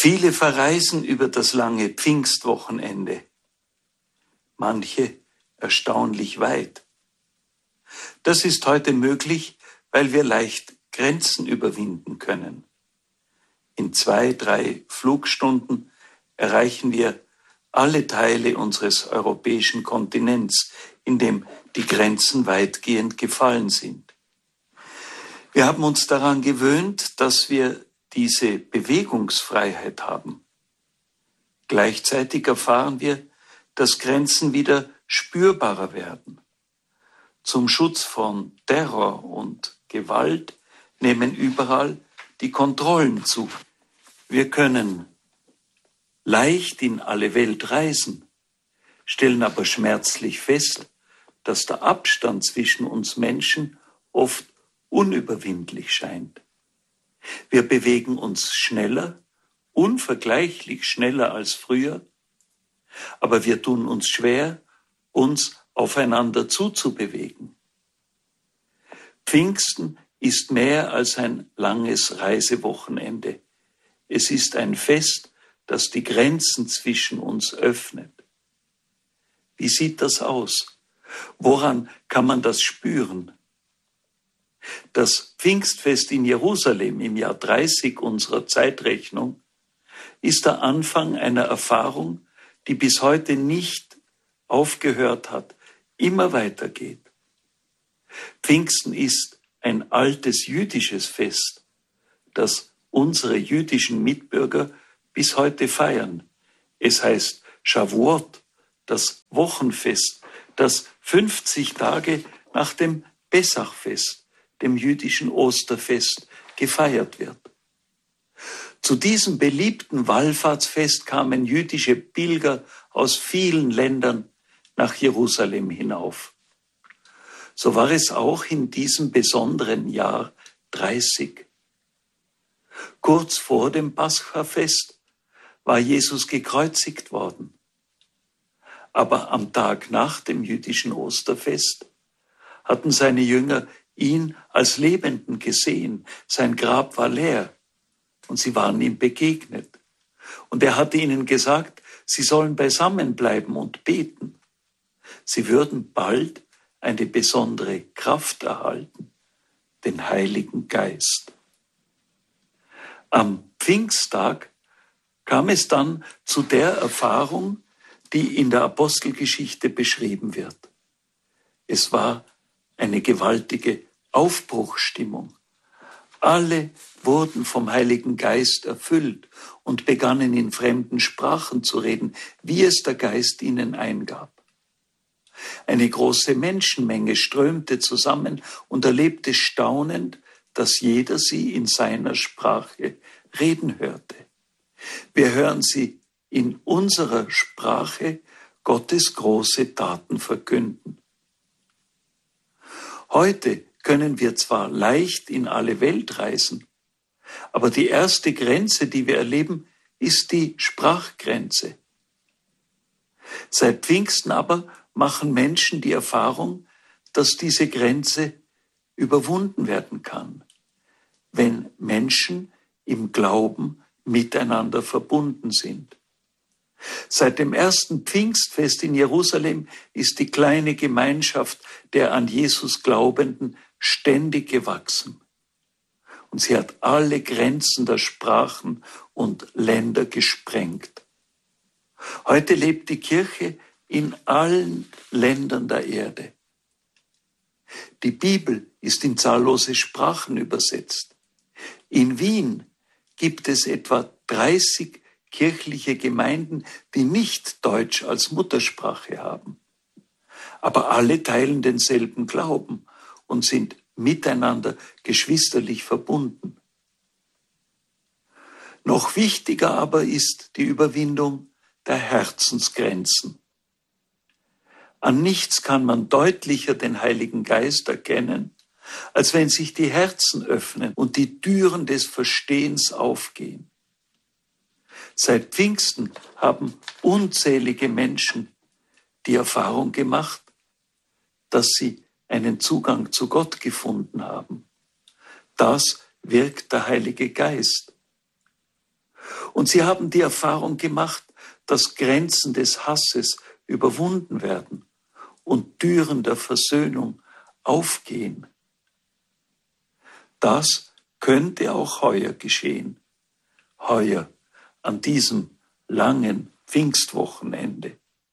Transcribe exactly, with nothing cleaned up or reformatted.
Viele verreisen über das lange Pfingstwochenende, manche erstaunlich weit. Das ist heute möglich, weil wir leicht Grenzen überwinden können. In zwei, drei Flugstunden erreichen wir alle Teile unseres europäischen Kontinents, in dem die Grenzen weitgehend gefallen sind. Wir haben uns daran gewöhnt, dass wir diese Bewegungsfreiheit haben. Gleichzeitig erfahren wir, dass Grenzen wieder spürbarer werden. Zum Schutz von Terror und Gewalt nehmen überall die Kontrollen zu. Wir können leicht in alle Welt reisen, stellen aber schmerzlich fest, dass der Abstand zwischen uns Menschen oft unüberwindlich scheint. Wir bewegen uns schneller, unvergleichlich schneller als früher, aber wir tun uns schwer, uns aufeinander zuzubewegen. Pfingsten ist mehr als ein langes Reisewochenende. Es ist ein Fest, das die Grenzen zwischen uns öffnet. Wie sieht das aus? Woran kann man das spüren? Das Pfingstfest in Jerusalem im Jahr dreißig unserer Zeitrechnung ist der Anfang einer Erfahrung, die bis heute nicht aufgehört hat, immer weitergeht. Pfingsten ist ein altes jüdisches Fest, das unsere jüdischen Mitbürger bis heute feiern. Es heißt Shavuot, das Wochenfest, das fünfzig Tage nach dem Pessachfest, dem jüdischen Osterfest, gefeiert wird. Zu diesem beliebten Wallfahrtsfest kamen jüdische Pilger aus vielen Ländern nach Jerusalem hinauf. So war es auch in diesem besonderen Jahr dreißig. Kurz vor dem Paschafest war Jesus gekreuzigt worden. Aber am Tag nach dem jüdischen Osterfest hatten seine Jünger ihn als Lebenden gesehen. Sein Grab war leer und sie waren ihm begegnet. Und er hatte ihnen gesagt, sie sollen beisammen bleiben und beten. Sie würden bald eine besondere Kraft erhalten, den Heiligen Geist. Am Pfingsttag kam es dann zu der Erfahrung, die in der Apostelgeschichte beschrieben wird. Es war eine gewaltige Aufbruchsstimmung. Alle wurden vom Heiligen Geist erfüllt und begannen in fremden Sprachen zu reden, wie es der Geist ihnen eingab. Eine große Menschenmenge strömte zusammen und erlebte staunend, dass jeder sie in seiner Sprache reden hörte. Wir hören sie in unserer Sprache Gottes große Taten verkünden. Heute können wir zwar leicht in alle Welt reisen, aber die erste Grenze, die wir erleben, ist die Sprachgrenze. Seit Pfingsten aber machen Menschen die Erfahrung, dass diese Grenze überwunden werden kann, wenn Menschen im Glauben miteinander verbunden sind. Seit dem ersten Pfingstfest in Jerusalem ist die kleine Gemeinschaft der an Jesus Glaubenden ständig gewachsen. Und sie hat alle Grenzen der Sprachen und Länder gesprengt. Heute lebt die Kirche in allen Ländern der Erde. Die Bibel ist in zahllose Sprachen übersetzt. In Wien gibt es etwa dreißig kirchliche Gemeinden, die nicht Deutsch als Muttersprache haben. Aber alle teilen denselben Glauben und sind miteinander geschwisterlich verbunden. Noch wichtiger aber ist die Überwindung der Herzensgrenzen. An nichts kann man deutlicher den Heiligen Geist erkennen, als wenn sich die Herzen öffnen und die Türen des Verstehens aufgehen. Seit Pfingsten haben unzählige Menschen die Erfahrung gemacht, dass sie einen Zugang zu Gott gefunden haben. Das wirkt der Heilige Geist. Und sie haben die Erfahrung gemacht, dass Grenzen des Hasses überwunden werden und Türen der Versöhnung aufgehen. Das könnte auch heuer geschehen. Heuer, an diesem langen Pfingstwochenende.